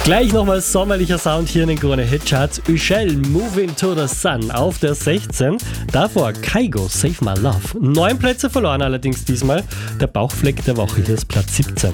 Gleich nochmal sommerlicher Sound hier in den Krone Hitcharts. Uchel, Moving to the Sun auf der 16. Davor Kygo, Save My Love. 9 Plätze verloren allerdings diesmal. Der Bauchfleck der Woche hier ist Platz 17.